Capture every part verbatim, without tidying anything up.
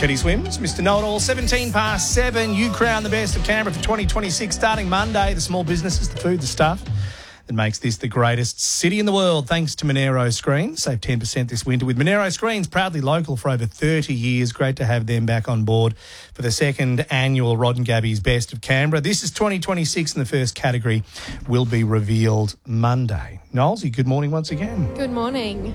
Teddy Swims, Mister Know-It-All, seventeen past seven. You crown the best of Canberra for twenty twenty-six, starting Monday. The small businesses, the food, the stuff that makes this the greatest city in the world, thanks to Monero Screens. Save ten percent this winter with Monero Screens, proudly local for over thirty years. Great to have them back on board for the second annual Rod and Gabby's Best of Canberra. This is twenty twenty-six, and the first category will be revealed Monday. Nolesy, good morning once again. Good morning.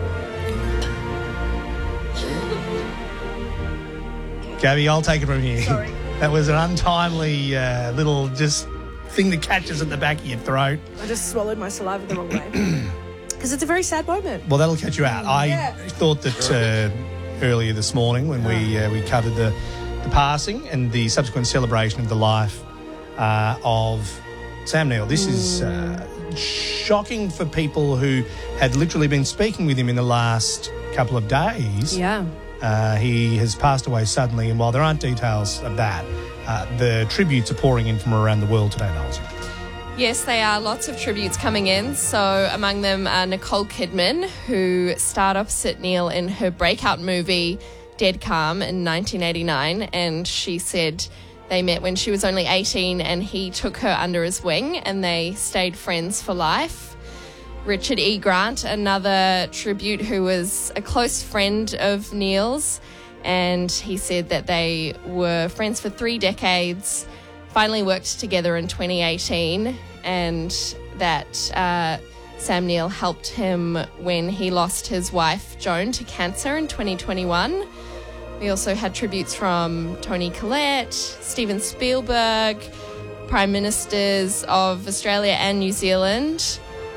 Gabby, I'll take it from here. Sorry. That was an untimely uh, little just thing that catches at the back of your throat. I just swallowed my saliva the wrong way. Because it's a very sad moment. Well, that'll catch you out. I Yeah. thought that uh, earlier this morning when we uh, we covered the, the passing and the subsequent celebration of the life uh, of Sam Neill. This is uh, shocking for people who had literally been speaking with him in the last couple of days. Yeah. Uh, he has passed away suddenly, and while there aren't details of that, uh, the tributes are pouring in from around the world today, Knowles. Yes, they are. Lots of tributes coming in. So among them are Nicole Kidman, who starred opposite Neil in her breakout movie Dead Calm in nineteen eighty-nine, and she said they met when she was only eighteen and he took her under his wing and they stayed friends for life. Richard E. Grant, another tribute who was a close friend of Neil's, and he said that they were friends for three decades, finally worked together in twenty eighteen, and that uh, Sam Neill helped him when he lost his wife Joan to cancer in twenty twenty-one. We also had tributes from Tony Collette, Steven Spielberg, Prime Ministers of Australia and New Zealand,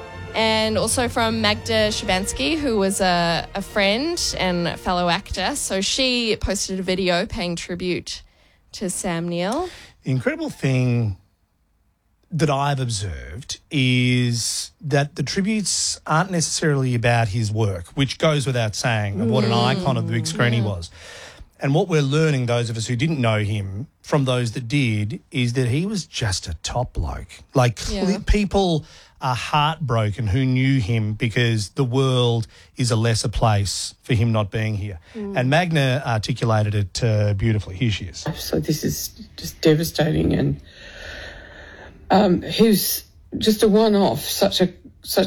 and also from Magda Szubanski, who was a, a friend and a fellow actor. So she posted a video paying tribute to Sam Neill. The incredible thing that I've observed is that the tributes aren't necessarily about his work, which goes without saying of what an icon of the big screen he was. And what we're learning, those of us who didn't know him, from those that did, is that he was just a top bloke. Like, cle- Yeah. people are heartbroken who knew him because the world is a lesser place for him not being here. And Magna articulated it uh, beautifully. Here she is. So this is just devastating, and um, he was just a one-off, such a